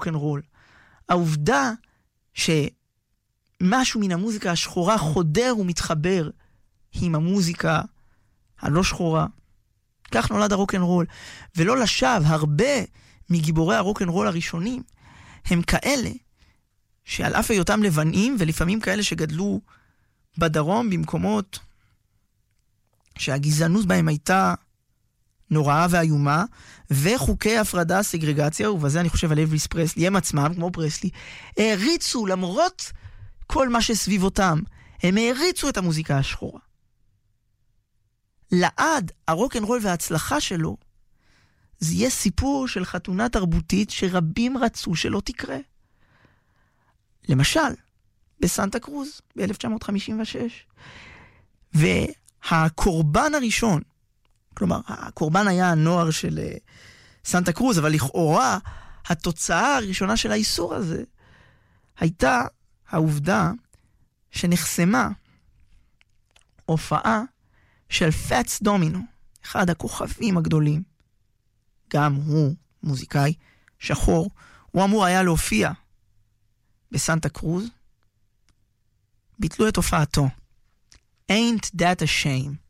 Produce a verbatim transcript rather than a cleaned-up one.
הרוק'נ'רול. העובדה שמשהו מן המוזיקה השחורה חודר ומתחבר עם המוזיקה הלא שחורה. כך נולד הרוק'נ'רול. ולא לשווא, הרבה מגיבורי הרוק'נ'רול הראשונים הם כאלה שעל אף היותם לבנים, ולפעמים כאלה שגדלו בדרום במקומות שהגזענות בהם הייתה נוראה ואיומה, וחוקי הפרדה, סגרגציה, ובזה אני חושב על אלוויס פרסלי, הם עצמם, כמו פרסלי, העריצו, למרות כל מה שסביב אותם, הם העריצו את המוזיקה השחורה. לעד, הרוק'נ'רול וההצלחה שלו, זה יהיה סיפור של חתונה תרבותית שרבים רצו שלא תקרה. למשל, בסנטה קרוז, ב-אלף תשע מאות חמישים ושש. והקורבן הראשון, כלומר, הקורבן היה הנוער של uh, סנטה קרוז, אבל לכאורה, התוצאה הראשונה של האיסור הזה, הייתה העובדה שנחסמה הופעה של פאטס דומינו, אחד הכוכבים הגדולים, גם הוא מוזיקאי שחור, הוא אמור היה להופיע בסנטה קרוז, ביטלו את הופעתו. Ain't that a shame.